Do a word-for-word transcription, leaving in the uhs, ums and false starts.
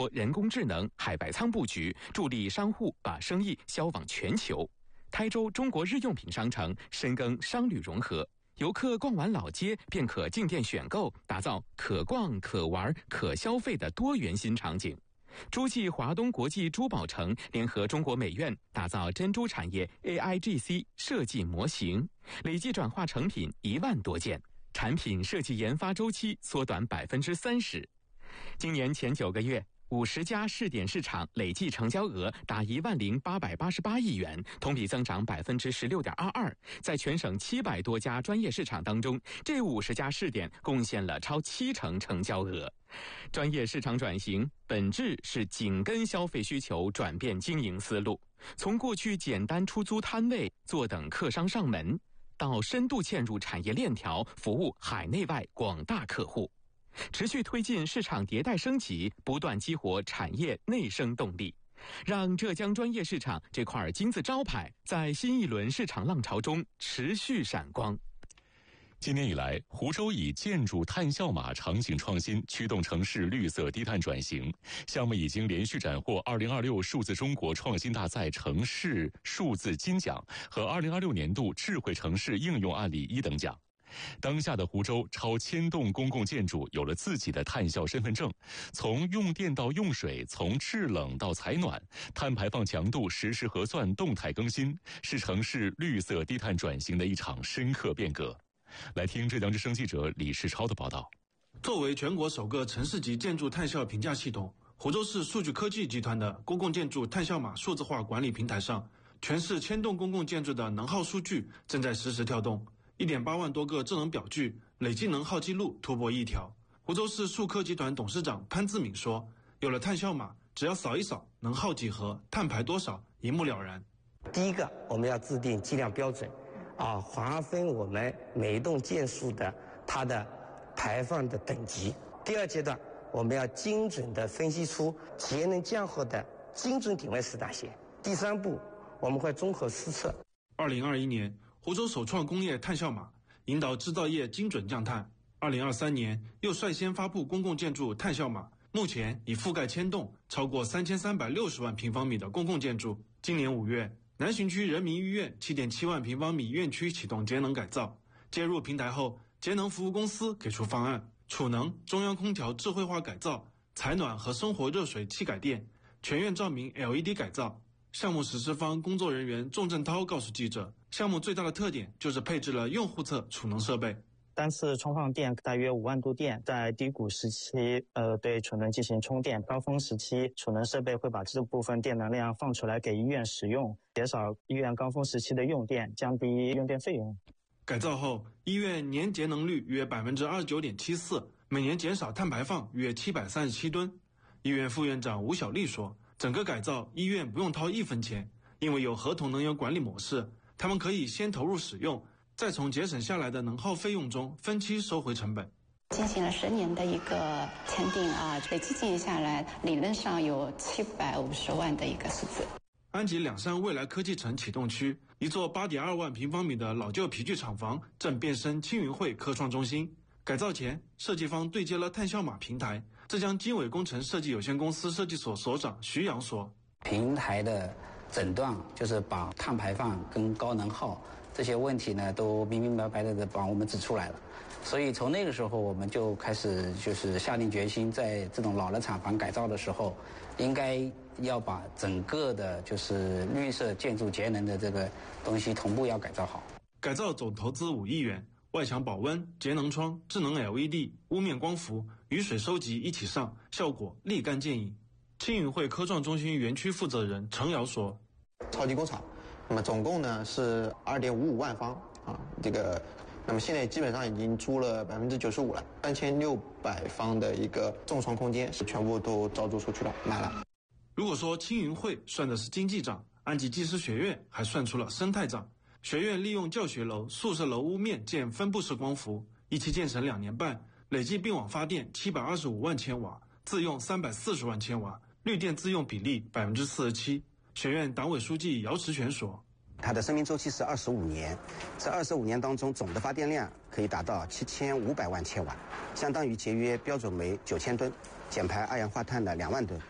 托人工智能、海外仓布局，助力商户把生意销往全球。台州中国日用品商城深耕商旅融合，游客逛完老街便可进店选购，打造可逛、可玩、可消费的多元新场景。诸暨华东国际珠宝城联合中国美院打造珍珠产业 A I G C 设计模型，累计转化成品一万多件，产品设计研发周期缩短百分之三十。今年前九个月，五十家试点市场累计成交额达一万零八百八十八亿元，同比增长百分之十六点二二。在全省七百多家专业市场当中，这五十家试点贡献了超七成成交额。专业市场转型本质是紧跟消费需求，转变经营思路，从过去简单出租摊位坐等客商上门，到深度嵌入产业链条，服务海内外广大客户。持续推进市场迭代升级，不断激活产业内生动力，让浙江专业市场这块金字招牌在新一轮市场浪潮中持续闪光。 今年以来，湖州以建筑碳效码场景创新驱动城市绿色低碳转型，项目已经连续斩获二零二六数字中国创新大赛城市数字金奖和二零二六年度智慧城市应用案例一等奖。当下的湖州超千栋公共建筑有了自己的碳效身份证，从用电到用水，从制冷到采暖，碳排放强度实时核算，动态更新，是城市绿色低碳转型的一场深刻变革。来听浙江之声记者李世超的报道。 作为全国首个城市级建筑碳效评价系统，湖州市数据科技集团的公共建筑碳效码数字化管理平台上，全市千栋公共建筑的能耗数据正在实时跳动。一点八万多个智能表具，累计能耗记录突破一条。湖州市数科集团董事长潘自敏说，有了碳效码，只要扫一扫，能耗几何，碳排多少，一目了然。 第一个，我们要制定计量标准，啊，划分我们每一栋建筑的它的排放的等级。第二阶段，我们要精准地分析出节能降耗的精准定位是哪些。第三步，我们会综合施测。 二零二一年，湖州首创工业碳效码，引导制造业精准降碳。二零二三年又率先发布公共建筑碳效码，目前已覆盖千栋，超过三千三百六十万平方米的公共建筑。今年五月，南浔区人民医院七点七万平方米院区启动节能改造，接入平台后，节能服务公司给出方案：储能、中央空调智慧化改造、采暖和生活热水气改电、全院照明 L E D 改造。项目实施方工作人员仲正涛告诉记者，项目最大的特点就是配置了用户侧储能设备。 单次充放电大约五万度电，在低谷时期，呃，对储能进行充电；高峰时期，储能设备会把这部分电能量放出来给医院使用，减少医院高峰时期的用电，降低用电费用。 改造后，医院年节能率约百分之二十九点七四，每年减少碳排放约七百三十七吨。医院副院长吴小丽说，整个改造医院不用掏一分钱，因为有合同能源管理模式，他们可以先投入使用，再从节省下来的能耗费用中分期收回成本。 进行了十年的一个签订啊，累计经营下来，理论上有七百五十万的一个数字。 安吉两山未来科技城启动区，一座八点二万平方米的老旧皮具厂房正变身青云汇科创中心。改造前，设计方对接了碳效码平台。浙江经纬工程设计有限公司设计所所长徐阳说， 平台的诊断就是把碳排放跟高能耗这些问题呢都明明白白的帮我们指出来了，所以从那个时候我们就开始就是下定决心，在这种老的厂房改造的时候，应该要把整个的就是绿色建筑节能的这个东西同步要改造好。 改造总投资五亿元，外墙保温、节能窗、智能 L E D、屋面光伏、雨水收集一起上，效果立竿见影。青云汇科创中心园区负责人程瑶说， 超级工厂那么总共呢是 二点五五万方啊，这个那么现在基本上已经租了百分之九十五了，三千六百方的一个众创空间是全部都招租出去了，满了。 如果说青云汇算的是经济账，安吉技师学院还算出了生态账。学院利用教学楼、宿舍楼屋面建分布式光伏，一期建成两年半，累计并网发电七百二十五万千瓦，自用三百四十万千瓦，绿电自用比例百分之四十七。学院党委书记姚池泉说， 它的生命周期是二十五年，这二十五年当中总的发电量可以达到七千五百万千瓦，相当于节约标准煤九千吨，减排二氧化碳的两万吨。